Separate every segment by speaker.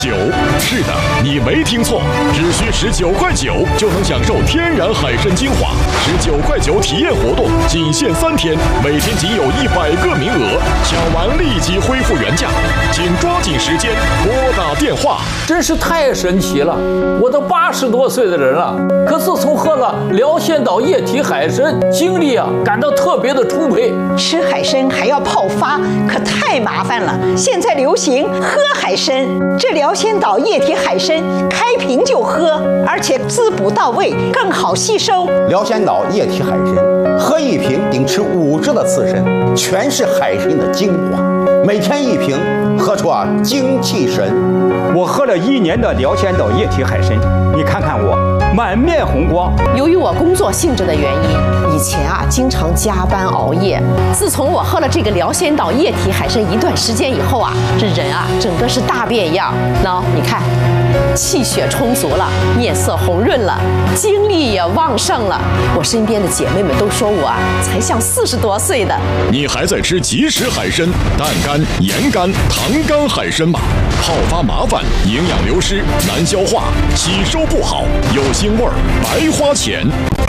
Speaker 1: 9是的，你没听错，只需19块9就能享受天然海参精华。19块9体验活动仅限3天，每天仅有100个名额，抢完立即恢复原价，请抓紧时间拨打电话。
Speaker 2: 真是太神奇了！我都80多岁的人了，可自从喝了辽仙岛液体海参，精力感到特别的充沛。
Speaker 3: 吃海参还要泡发，可太麻烦了。现在流行喝海参，这辽仙岛液体海参开瓶就喝，而且滋补到位，更好吸收。
Speaker 4: 辽仙岛液体海参，喝1瓶顶吃5只的刺参，全是海参的精华，每天1瓶，喝出精气神。
Speaker 5: 我喝了1年的辽仙岛液体海参，你看看我满面红光。
Speaker 6: 由于我工作性质的原因，以前经常加班熬夜。自从我喝了这个辽仙岛液体海参一段时间以后这人整个是大变样。你看，气血充足了，面色红润了，精力也旺盛了。我身边的姐妹们都说我才像40多岁的。
Speaker 1: 你还在吃即食海参、淡干、盐干、糖干海参吗？泡发麻烦，营养流失，难消化，吸收不好，有腥味儿，白花钱。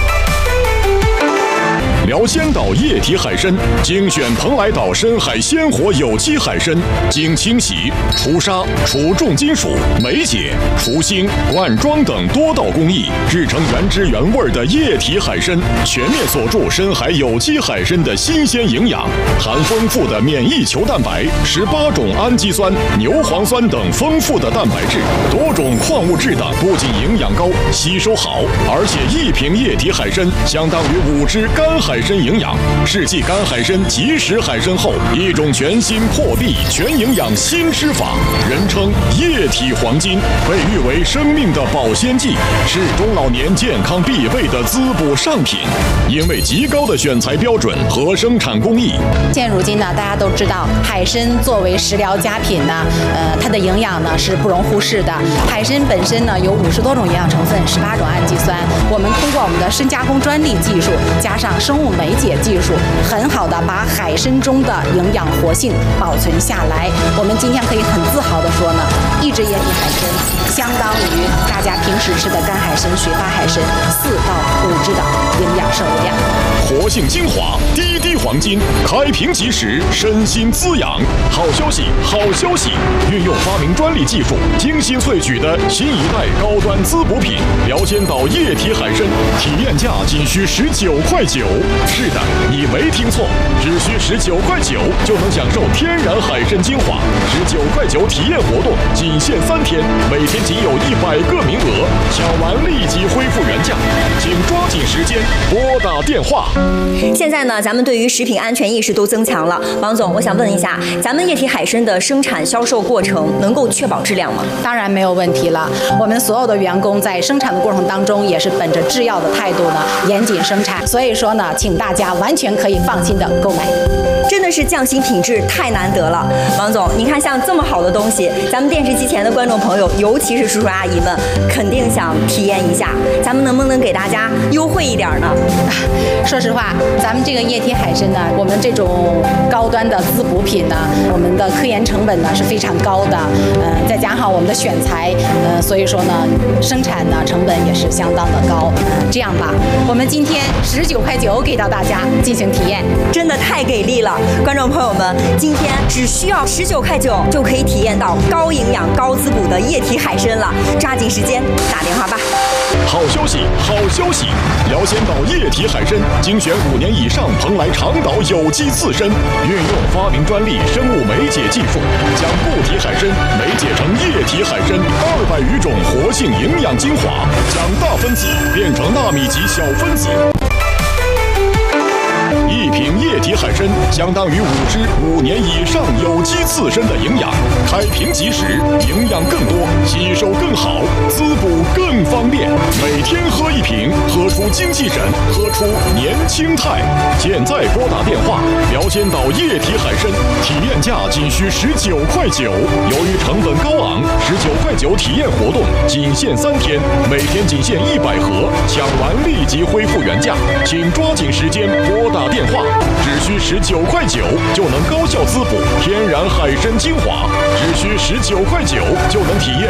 Speaker 1: 辽仙岛液体海参精选蓬莱岛深海鲜活有机海参，经清洗、除沙、除重金属、酶解、除腥、灌装等多道工艺，制成原汁原味的液体海参，全面锁住深海有机海参的新鲜营养，含丰富的免疫球蛋白、18种氨基酸、牛磺酸等丰富的蛋白质，多种矿物质的不仅营养高、吸收好，而且1瓶液体海参相当于5只干海参营养，是继干海参、即食海参后一种全新破壁全营养新吃法，人称液体黄金，被誉为生命的保鲜剂，是中老年健康必备的滋补上品。因为极高的选材标准和生产工艺，
Speaker 7: 现如今大家都知道，海参作为食疗佳品它的营养是不容忽视的。海参本身有50多种营养成分，18种氨基酸。我们通过我们的深加工专利技术，加上生物酶解技术，很好的把海参中的营养活性保存下来。我们今天可以很自豪的说1只液体海参相当于大家平时吃的干海参、雪花海参4到5只的营养摄入量。
Speaker 1: 活性精华，滴滴黄金，开瓶即食，身心滋养。好消息，好消息！运用发明专利技术，精心萃取的新一代高端滋补品辽仙岛液体海参，体验价仅需19块9。是的，你没听错，只需19块9就能享受天然海参精华。19块9体验活动仅限3天，每天仅有100个名额，抢完立即恢复原价，请抓紧时间拨打电话。
Speaker 8: 现在呢，咱们对于食品安全意识都增强了。王总，我想问一下，咱们液体海参的生产销售过程能够确保质量吗？
Speaker 7: 当然没有问题了。我们所有的员工在生产的过程当中，也是本着制药的态度严谨生产。所以说请大家完全可以放心的购买。
Speaker 8: 真的是匠心品质太难得了。王总，你看像这么好的东西，咱们电视机前的观众朋友，尤其是叔叔阿姨们，肯定想体验一下。咱们能不能给大家优惠一点呢？
Speaker 7: 说实话，咱们这个液体海参我们这种高端的滋补品我们的科研成本是非常高的，再加上我们的选材，所以说生产成本也是相当的高。这样吧，我们今天19块9给到大家进行体验，
Speaker 8: 真的太给力了！观众朋友们，今天只需要19块9就可以体验到高营养、高滋补的液体海参了，抓紧时间打电话吧。
Speaker 1: 好消息，好消息！辽仙岛液体海参精选5年以上蓬莱长岛有机刺参，运用发明专利生物酶解技术，将固体海参酶解成液体海参200余种活性营养精华，将大分子变成纳米级小分子。1瓶液体海参相当于5只5年以上有机刺参的营养，开瓶即食，营养更多，吸收更好，滋补更方便。每天喝1瓶，喝出精气神，喝出年轻态。现在拨打电话，辽仙岛液体海参体验价仅需19块9。由于成本高昂，19块9体验活动仅限3天，每天仅限100盒，抢完立即恢复原价，请抓紧时间拨打电话，只需19块9就能高效滋补天然海参精华，只需19块9就能体验